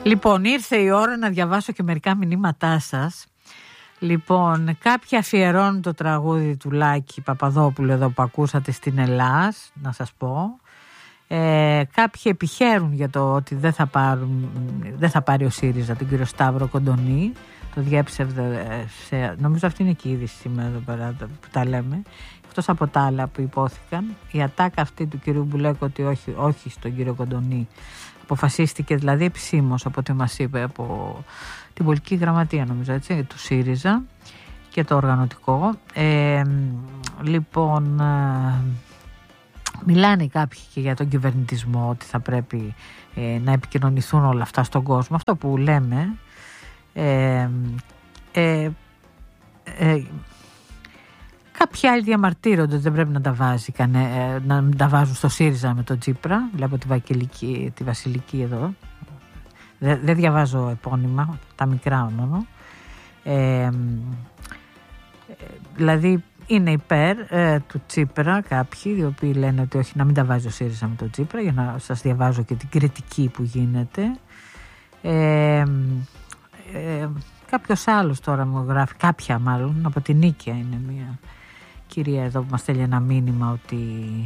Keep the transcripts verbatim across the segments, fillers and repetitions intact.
Λοιπόν, ήρθε η ώρα να διαβάσω και μερικά μηνύματά σας. Λοιπόν, κάποιοι αφιερώνουν το τραγούδι του Λάκη Παπαδόπουλου εδώ που ακούσατε στην Ελλάς, να σας πω. Ε, κάποιοι επιχαίρουν για το ότι δεν θα, πάρουν, δεν θα πάρει ο ΣΥΡΙΖΑ τον κύριο Σταύρο Κοντονή. Το διέψευδε, σε, νομίζω αυτή είναι και η είδηση σήμερα εδώ πέρα που τα λέμε. Εκτός από τα άλλα που υπόθηκαν, η ατάκα αυτή του κυρίου Μπουλέκο ότι όχι, όχι στον κύριο Κοντονή αποφασίστηκε δηλαδή επισήμως από ό,τι μας είπε από την πολιτική γραμματεία, νομίζω, έτσι, του ΣΥΡΙΖΑ και το οργανωτικό. Ε, λοιπόν, ε, μιλάνε κάποιοι και για τον κυβερνητισμό, ότι θα πρέπει ε, να επικοινωνηθούν όλα αυτά στον κόσμο. Αυτό που λέμε, ε, ε, ε, κάποιοι άλλοι διαμαρτύρονται ότι δεν πρέπει να τα, βάζει, κανε, να τα βάζουν στο ΣΥΡΙΖΑ με τον Τσίπρα. Βλέπω τη, Βακελική, τη Βασιλική εδώ. Δεν, δεν διαβάζω επώνυμα, τα μικρά μόνο. Ε, δηλαδή είναι υπέρ ε, του Τσίπρα κάποιοι, οι οποίοι λένε ότι όχι, να μην τα βάζει ο ΣΥΡΙΖΑ με τον Τσίπρα, για να σας διαβάζω και την κριτική που γίνεται. Ε, ε, κάποιος άλλος τώρα μου γράφει, κάποια μάλλον, από την Νίκαια είναι μια κυρία εδώ που μας στέλνει ένα μήνυμα ότι,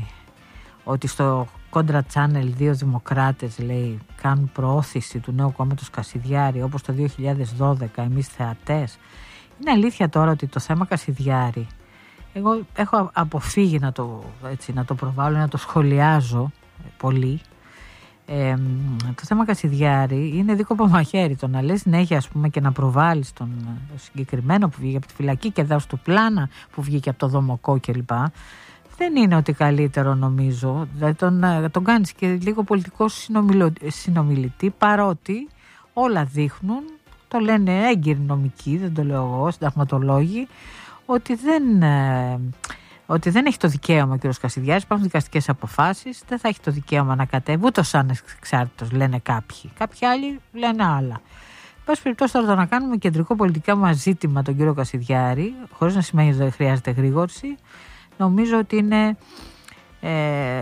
ότι στο Κόντρα Channel δύο δημοκράτες, λέει, κάνουν προώθηση του νέου κόμματος Κασιδιάρη όπως το δύο χιλιάδες δώδεκα εμείς θεατές. Είναι αλήθεια τώρα ότι το θέμα Κασιδιάρη, εγώ έχω αποφύγει να το, έτσι, να το προβάλλω, να το σχολιάζω πολύ. Ε, το θέμα Κασιδιάρη είναι δίκοπο μαχαίρι. Το να λες συνέχεια, ας πούμε, και να προβάλλεις τον συγκεκριμένο που βγήκε από τη φυλακή και δάω στο Πλάνα που βγήκε από το Δομοκό κλπ. Δεν είναι ότι καλύτερο, νομίζω. Δηλαδή τον, τον κάνεις και λίγο πολιτικό συνομιλητή, παρότι όλα δείχνουν, το λένε έγκυροι νομικοί, δεν το λέω εγώ, συνταγματολόγοι, ότι δεν, ε, ότι δεν έχει το δικαίωμα ο κ. Κασιδιάρης, υπάρχουν δικαστικές αποφάσεις, δεν θα έχει το δικαίωμα να κατέβει, ούτε σαν εξάρτητος, λένε κάποιοι. Κάποιοι άλλοι λένε άλλα. Εν πάση περιπτώσει, τώρα το να κάνουμε κεντρικό πολιτικά μας ζήτημα τον κύριο Κασιδιάρη, χωρίς να σημαίνει ότι δεν χρειάζεται γρήγορση, νομίζω ότι είναι, ε,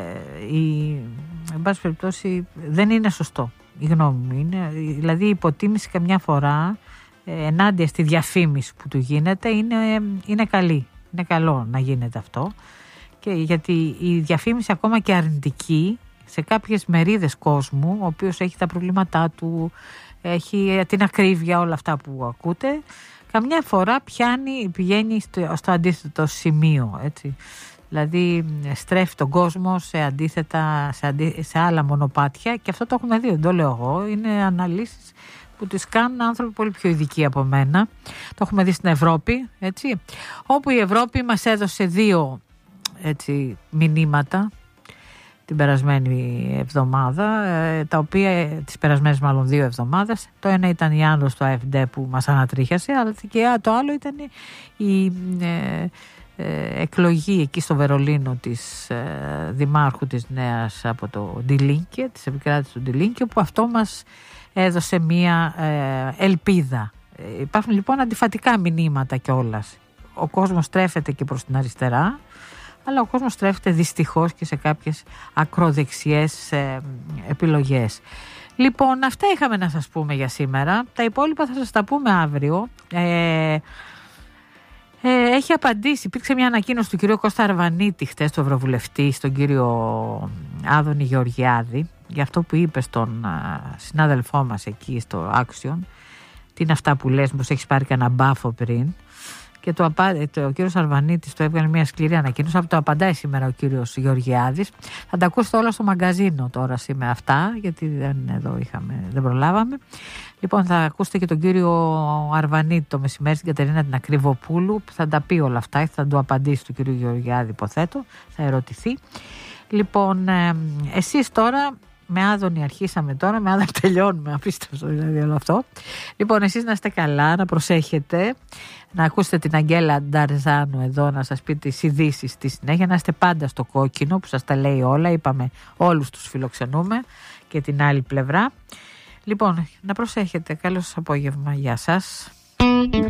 η, εν πάση περιπτώσει, δεν είναι σωστό. Η γνώμη μου είναι, δηλαδή η υποτίμηση καμιά φορά ε, ενάντια στη διαφήμιση που του γίνεται είναι, είναι καλή. Είναι καλό να γίνεται αυτό, και γιατί η διαφήμιση ακόμα και αρνητική σε κάποιες μερίδες κόσμου, ο οποίος έχει τα προβλήματά του, έχει την ακρίβεια, όλα αυτά που ακούτε, καμιά φορά πιάνει, πηγαίνει στο, στο αντίθετο σημείο, έτσι. Δηλαδή στρέφει τον κόσμο σε αντίθετα, σε, αντί, σε άλλα μονοπάτια, και αυτό το έχουμε δει, δεν το λέω εγώ, είναι αναλύσεις που τις κάνουν άνθρωποι πολύ πιο ειδικοί από μένα. Το έχουμε δει στην Ευρώπη, έτσι, όπου η Ευρώπη μας έδωσε δύο, έτσι, μηνύματα την περασμένη εβδομάδα, τα οποία, τις περασμένες μάλλον δύο εβδομάδες. Το ένα ήταν η άνοδος του ΑΕΦΝΤΕ που μας ανατρίχιασε, αλλά και το άλλο ήταν η ε, ε, εκλογή εκεί στο Βερολίνο της ε, δημάρχου της Νέας από το Ντιλίνκε, της επικράτησης του Ντιλίνκε, που αυτό μας έδωσε μία ε, ελπίδα. Ε, υπάρχουν λοιπόν αντιφατικά μηνύματα κιόλας. Ο κόσμος στρέφεται και προς την αριστερά, αλλά ο κόσμος στρέφεται δυστυχώς και σε κάποιες ακροδεξιές ε, επιλογές. Λοιπόν, αυτά είχαμε να σας πούμε για σήμερα. Τα υπόλοιπα θα σας τα πούμε αύριο. Ε, ε, έχει απαντήσει, υπήρξε μια ανακοίνωση του κυρίου Κώστα Αρβανίτη χτες, του Ευρωβουλευτή, στον κύριο Άδωνη Γεωργιάδη, για αυτό που είπε στον α, συνάδελφό μας εκεί στο Action. Τι είναι αυτά που λες, μήπως έχεις πάρει κανένα μπάφο πριν. Και το, το, ο κύριος Αρβανίτης το έβγαλε μια σκληρή ανακοίνωση, από το απαντάει σήμερα ο κύριος Γεωργιάδης. Θα τα ακούσετε όλα στο μαγκαζίνο τώρα σήμερα αυτά, γιατί δεν, εδώ είχαμε, δεν προλάβαμε. Λοιπόν, θα ακούσετε και τον κύριο Αρβανίτη το μεσημέρι, στην Κατερίνα την Ακριβοπούλου, που θα τα πει όλα αυτά, θα του απαντήσει του κύριου Γεωργιάδη, υποθέτω, θα ερωτηθεί. Λοιπόν, ε, εσείς τώρα, με Άδωνη αρχίσαμε τώρα, με Άδωνη τελειώνουμε, απίστευτο δηλαδή όλο αυτό. Λοιπόν, εσείς να είστε καλά, να προσέχετε, να ακούσετε την Αγγέλα Νταρζάνου εδώ να σας πει τις ειδήσεις στη συνέχεια, να είστε πάντα στο κόκκινο που σας τα λέει όλα, είπαμε όλους τους φιλοξενούμε και την άλλη πλευρά. Λοιπόν, να προσέχετε, καλό σας απόγευμα, γεια σας.